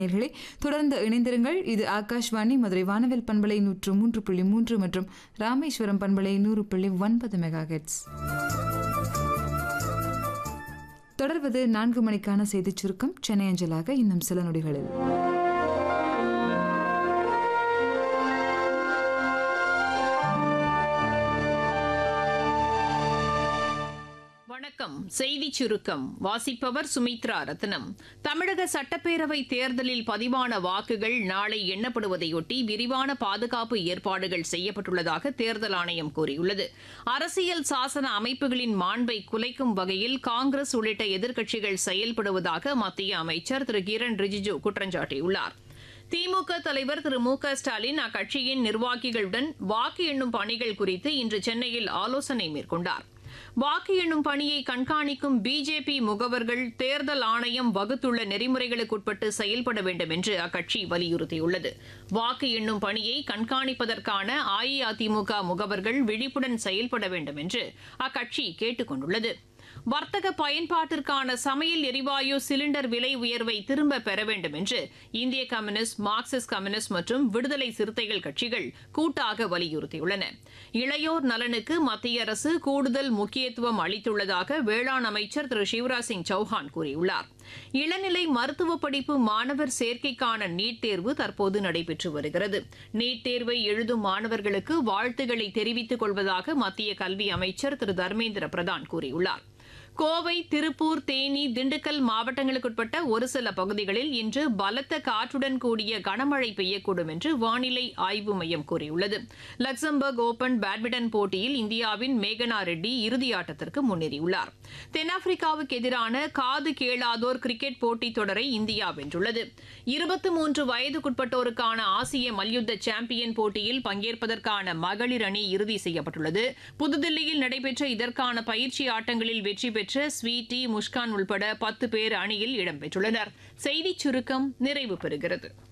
நேயர்களே, தொடர்ந்து இணைந்திருங்கள். இது ஆகாஷ்வாணி மதுரை வானவில் பண்பலை 103.3 மற்றும் ராமேஸ்வரம் பண்பலை 100.9 மெகாஹெர்ட்ஸ். தொடர்வது 4 மணிக்கான செய்திச் சுருக்கம் சென்னை அஞ்சலாக இன்னும் சில நொடிகளில். வணக்கம். செய்திச் சுருக்கம் வாசிப்பவர் சுமித்ரா ரத்னம். தமிழக சட்டப்பேரவை தேர்தலில் பதிவான வாக்குகள் நாளை எண்ணப்படுவதையொட்டி விரிவான பாதுகாப்பு ஏற்பாடுகள் செய்யப்பட்டுள்ளதாக தேர்தல் ஆணையம் கூறியுள்ளது. அரசியல் சாசன அமைப்புகளின் மாண்பை குலைக்கும் வகையில் காங்கிரஸ் உள்ளிட்ட எதிர்க்கட்சிகள் செயல்படுவதாக மத்திய அமைச்சர் திரு கிரண் ரிஜிஜு குற்றம் சாட்டியுள்ளார். திமுக தலைவர் திரு மு க ஸ்டாலின் அக்கட்சியின் நிர்வாகிகளுடன் வாக்கு எண்ணும் பணிகள் குறித்து இன்று சென்னையில் ஆலோசனை மேற்கொண்டார். வாக்கு எண்ணும் பணியை கண்காணிக்கும் பிஜேபி முகவர்கள் தேர்தல் ஆணையம் வகுத்துள்ள நெறிமுறைகளுக்குட்பட்டு செயல்பட வேண்டும் என்று அக்கட்சி வலியுறுத்தியுள்ளது. வாக்கு எண்ணும் பணியை கண்காணிப்பதற்கான அஇஅதிமுக முகவர்கள் விழிப்புடன் செயல்பட வேண்டும் என்று அக்கட்சி கேட்டுக் கொண்டுள்ளது. வர்த்தக பயன்பாட்டிற்கான சமையல் எரிவாயு சிலிண்டர் விலை உயர்வை திரும்ப பெற வேண்டும் என்று இந்திய கம்யூனிஸ்ட், மார்க்சிஸ்ட் கம்யூனிஸ்ட் மற்றும் விடுதலை சிறுத்தைகள் கட்சிகள் கூட்டாக வலியுறுத்தியுள்ளன. இளையோர் நலனுக்கு மத்திய அரசு கூடுதல் முக்கியத்துவம் அளித்துள்ளதாக வேளாண் அமைச்சர் திரு சிவராஜ் சிங் சௌஹான் கூறியுள்ளார். இளநிலை மருத்துவ படிப்பு மாணவர் சேர்க்கைக்கான நீட் தேர்வு தற்போது நடைபெற்று வருகிறது. நீட் தேர்வை எழுதும் மாணவர்களுக்கு வாழ்த்துக்களை தெரிவித்துக் கொள்வதாக மத்திய கல்வி அமைச்சர் திரு தர்மேந்திர பிரதான் கூறியுள்ளார். கோவை, திருப்பூர், தேனி, திண்டுக்கல் மாவட்டங்களுக்குட்பட்ட ஒரு சில பகுதிகளில் இன்று பலத்த காற்றுடன் கூடிய கனமழை பெய்யக்கூடும் என்று வானிலை ஆய்வு மையம் கூறியுள்ளது. லக்சம்பர்க் ஓபன் பேட்மிண்டன் போட்டியில் இந்தியாவின் மேகனா ரெட்டி இறுதியாட்டத்திற்கு முன்னேறியுள்ளார். தென்னாப்பிரிக்காவுக்கு எதிரான காது கேளாதோர் கிரிக்கெட் போட்டித் தொடரை இந்தியா வென்றுள்ளது. 23 வயதுக்குட்பட்டோருக்கான ஆசிய மல்யுத்த சாம்பியன் போட்டியில் பங்கேற்பதற்கான மகளிர் அணி இறுதி செய்யப்பட்டுள்ளது. புதுதில்லியில் நடைபெற்ற இதற்கான பயிற்சி ஆட்டங்களில் வெற்றி பெற்ற ஸ்வீட்டி, முஷ்கான் உள்பட 10 பேர் அணியில் இடம்பெற்றுள்ளனர். செய்திச் சுருக்கம் நிறைவு பெறுகிறது.